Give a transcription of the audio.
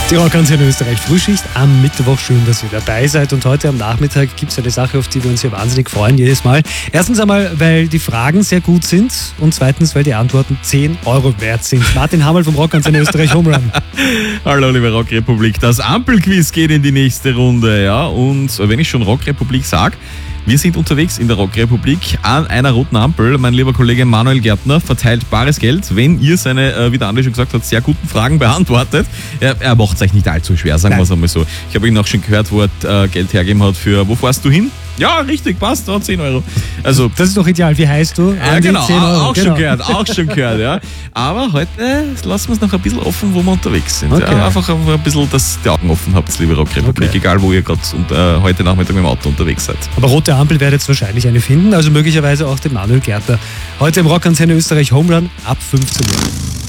Die Rockantenne Österreich Frühschicht am Mittwoch. Schön, dass ihr dabei seid. Und heute am Nachmittag gibt es eine Sache, auf die wir uns hier wahnsinnig freuen, jedes Mal. Erstens einmal, weil die Fragen sehr gut sind und zweitens, weil die Antworten 10 Euro wert sind. Martin Hammerl vom Rockantenne Österreich Home Run. Hallo liebe Rockrepublik, das Ampelquiz geht in die nächste Runde. Ja? Und wenn ich schon Rockrepublik sage, wir sind unterwegs in der Rockrepublik an einer roten Ampel. Mein lieber Kollege Manuel Gärtner verteilt bares Geld, wenn ihr seine, wie der Andi schon gesagt hat, sehr guten Fragen beantwortet. Er macht es euch nicht allzu schwer, sagen wir es einmal so. Ich habe ihn auch schon gehört, wo er Geld hergegeben hat für, wo fährst du hin? Ja, richtig, passt, 10 Euro. Also, das ist doch ideal. Wie heißt du? Ja, genau, 10 Euro. Auch schon gehört, ja. Aber heute lassen wir es noch ein bisschen offen, wo wir unterwegs sind. Okay. Ja, einfach ein bisschen, dass die Augen offen habt, liebe Rockrepublik, egal wo ihr gerade heute Nachmittag mit dem Auto unterwegs seid. Aber rote Ampel werdet ihr wahrscheinlich eine finden, also möglicherweise auch den Manuel Gärtner. Heute im Rockantenne Österreich Home Run ab 15 Uhr.